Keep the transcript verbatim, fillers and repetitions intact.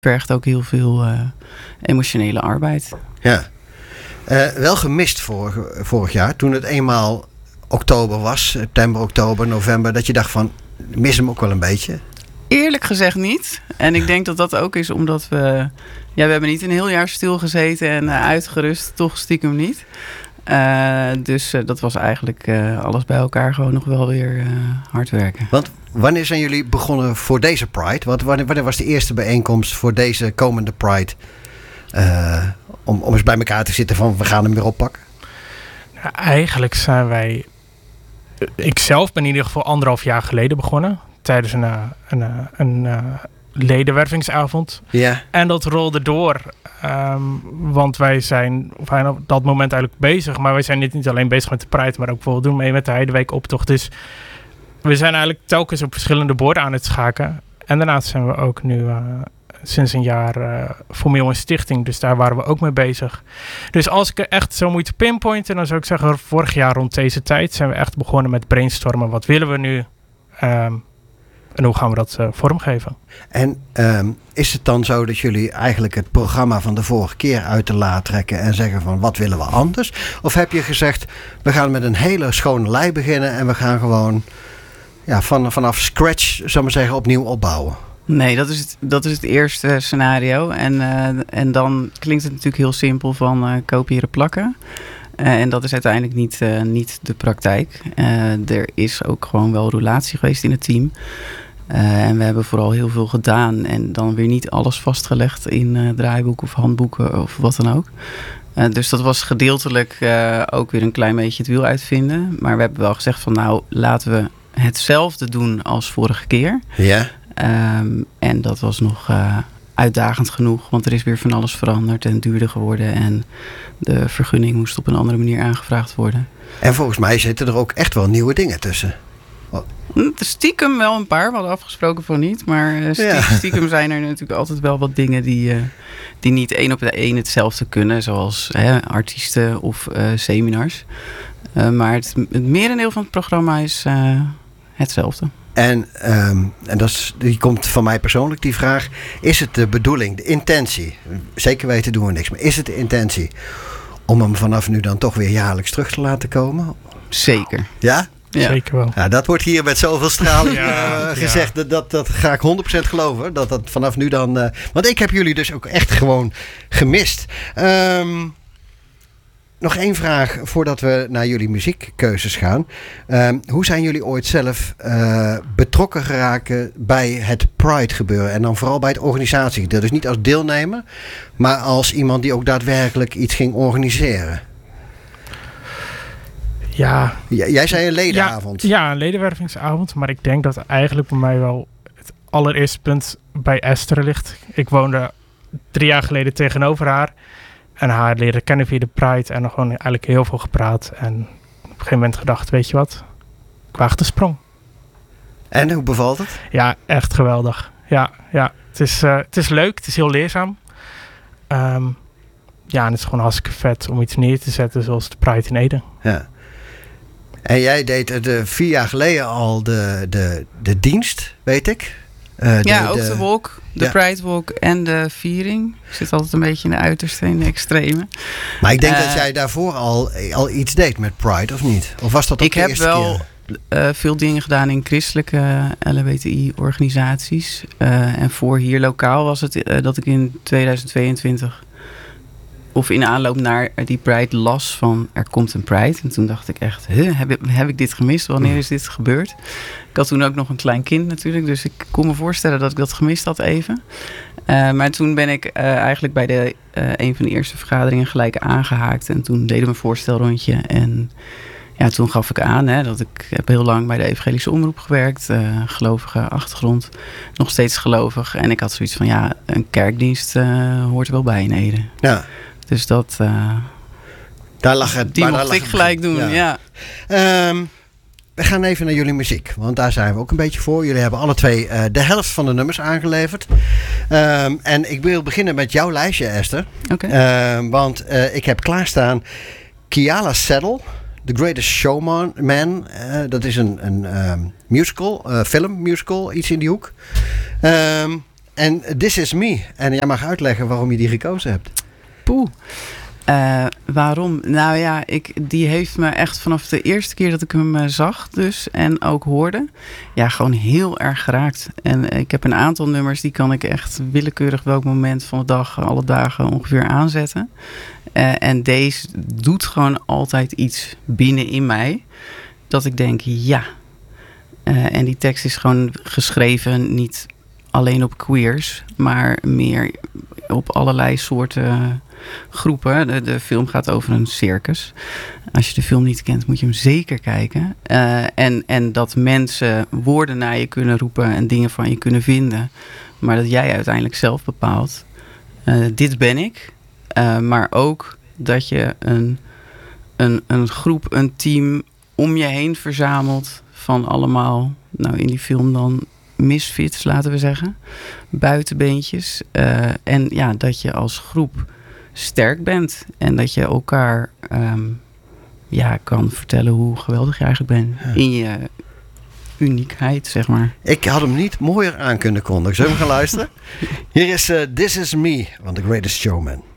vergt ook heel veel uh, emotionele arbeid. Ja, uh, wel gemist vorig, vorig jaar toen het eenmaal oktober was, september, oktober, november, dat je dacht van, mis hem ook wel een beetje? Eerlijk gezegd niet. En ik denk dat dat ook is omdat we... Ja, we hebben niet een heel jaar stilgezeten en uh, uitgerust. Toch stiekem niet. Uh, dus uh, dat was eigenlijk uh, alles bij elkaar gewoon nog wel weer uh, hard werken. Want wanneer zijn jullie begonnen voor deze Pride? Want wanneer, wanneer was de eerste bijeenkomst voor deze komende Pride? Uh, om, om eens bij elkaar te zitten van, we gaan hem weer oppakken? Nou, eigenlijk zijn wij... Ik zelf ben in ieder geval anderhalf jaar geleden begonnen. Tijdens een, een, een, een uh, ledenwervingsavond. Ja. En dat rolde door. Um, want wij zijn, wij op dat moment eigenlijk bezig. Maar wij zijn niet, niet alleen bezig met de Pride. Maar ook bijvoorbeeld doen mee met de Heideweek optocht. Dus we zijn eigenlijk telkens op verschillende borden aan het schaken. En daarnaast zijn we ook nu uh, sinds een jaar uh, formeel een stichting. Dus daar waren we ook mee bezig. Dus als ik er echt zo moet pinpointen. Dan zou ik zeggen, vorig jaar rond deze tijd zijn we echt begonnen met brainstormen. Wat willen we nu? Um, En hoe gaan we dat uh, vormgeven? En um, is het dan zo dat jullie eigenlijk het programma van de vorige keer uit de la trekken en zeggen van wat willen we anders? Of heb je gezegd we gaan met een hele schone lei beginnen en we gaan gewoon ja, van, vanaf scratch, zou ik maar zeggen, opnieuw opbouwen? Nee, dat is het, dat is het eerste scenario. En, uh, en dan klinkt het natuurlijk heel simpel van uh, kopiëren plakken. Uh, en dat is uiteindelijk niet, uh, niet de praktijk. Uh, er is ook gewoon wel roulatie geweest in het team. Uh, en we hebben vooral heel veel gedaan. En dan weer niet alles vastgelegd in uh, draaiboeken of handboeken of wat dan ook. Uh, dus dat was gedeeltelijk uh, ook weer een klein beetje het wiel uitvinden. Maar we hebben wel gezegd van nou, laten we hetzelfde doen als vorige keer. Ja. Um, en dat was nog uh, uitdagend genoeg. Want er is weer van alles veranderd en duurder geworden. En de vergunning moest op een andere manier aangevraagd worden. En volgens mij zitten er ook echt wel nieuwe dingen tussen. Oh. Stiekem wel een paar. We hadden afgesproken van niet. Maar stiekem, ja. stiekem zijn er natuurlijk altijd wel wat dingen die, uh, die niet één op de één hetzelfde kunnen. Zoals hè, artiesten of uh, seminars. Uh, maar het, het merendeel van het programma is uh, hetzelfde. En, um, en dat is, die komt van mij persoonlijk, die vraag. Is het de bedoeling, de intentie? Zeker weten doen we niks. Maar is het de intentie om hem vanaf nu dan toch weer jaarlijks terug te laten komen? Zeker. Ja? Ja. Zeker wel. Ja, dat wordt hier met zoveel straling ja, uh, gezegd. Ja. Dat, dat, dat ga ik honderd procent geloven. Dat dat vanaf nu dan... Uh, want ik heb jullie dus ook echt gewoon gemist. Um, nog één vraag voordat we naar jullie muziekkeuzes gaan. Um, hoe zijn jullie ooit zelf uh, betrokken geraakt bij het Pride gebeuren? En dan vooral bij het organisatiegedeelte. Dus niet als deelnemer, maar als iemand die ook daadwerkelijk iets ging organiseren. Ja. J- jij zei een ledenavond. Ja, ja, een ledenwervingsavond. Maar ik denk dat eigenlijk bij mij wel het allereerste punt bij Esther ligt. Ik woonde drie jaar geleden tegenover haar. En haar leren kennen via de Pride. En dan gewoon eigenlijk heel veel gepraat. En op een gegeven moment gedacht, weet je wat? Ik waag de sprong. En hoe bevalt het? Ja, echt geweldig. Ja, ja. Het is, uh, het is leuk. Het is heel leerzaam. Um, ja, en het is gewoon hartstikke vet om iets neer te zetten zoals de Pride in Ede. Ja. En jij deed het uh, vier jaar geleden al de, de, de dienst, weet ik. Uh, de, ja, ook de, de walk, de ja. Pride Walk en de viering. Ik zit altijd een beetje in de uiterste, in de extreme. Maar ik denk uh, dat jij daarvoor al, al iets deed met Pride, of niet? Of was dat ook ik de heb eerste wel keer? Uh, veel dingen gedaan in christelijke L H B T I-organisaties. Uh, en voor hier lokaal was het uh, dat ik in tweeduizend tweeëntwintig... of in aanloop naar die Pride las van er komt een Pride. En toen dacht ik echt, huh, heb, ik, heb ik dit gemist? Wanneer is dit gebeurd? Ik had toen ook nog een klein kind natuurlijk. Dus ik kon me voorstellen dat ik dat gemist had even. Uh, maar toen ben ik uh, eigenlijk bij de, uh, een van de eerste vergaderingen gelijk aangehaakt. En toen deden we een voorstelrondje. En ja, toen gaf ik aan hè, dat ik heb heel lang bij de evangelische omroep gewerkt. Uh, gelovige achtergrond. Nog steeds gelovig. En ik had zoiets van, ja, een kerkdienst uh, hoort er wel bij in Ede. Ja. Dus dat... Uh, daar lag het. Die maar mocht daar ik gelijk doen, ja. ja. Um, we gaan even naar jullie muziek. Want daar zijn we ook een beetje voor. Jullie hebben alle twee uh, de helft van de nummers aangeleverd. Um, en ik wil beginnen met jouw lijstje, Esther. Oké. Okay. Um, want uh, ik heb klaarstaan Keala Settle, The Greatest Showman. Man, uh, dat is een, een um, musical, uh, film musical, iets in die hoek. Um, En This Is Me. En jij mag uitleggen waarom je die gekozen hebt. Poeh. Uh, waarom? Nou ja, ik, die heeft me echt vanaf de eerste keer dat ik hem uh, zag dus en ook hoorde, ja, gewoon heel erg geraakt. En uh, ik heb een aantal nummers die kan ik echt willekeurig welk moment van de dag, alle dagen ongeveer aanzetten. Uh, en deze doet gewoon altijd iets binnenin mij dat ik denk, ja. Uh, en die tekst is gewoon geschreven niet alleen op queers, maar meer op allerlei soorten groepen. De, de film gaat over een circus. Als je de film niet kent, moet je hem zeker kijken. Uh, en, en dat mensen woorden naar je kunnen roepen en dingen van je kunnen vinden. Maar dat jij uiteindelijk zelf bepaalt. Uh, dit ben ik. Uh, maar ook dat je een, een, een groep, een team om je heen verzamelt van allemaal, nou in die film dan misfits, laten we zeggen. Buitenbeentjes. Uh, en ja, dat je als groep sterk bent. En dat je elkaar um, ja, kan vertellen hoe geweldig je eigenlijk bent. Ja. In je uniekheid, zeg maar. Ik had hem niet mooier aan kunnen kondigen. Zullen we gaan luisteren? Hier is uh, This Is Me van The Greatest Showman.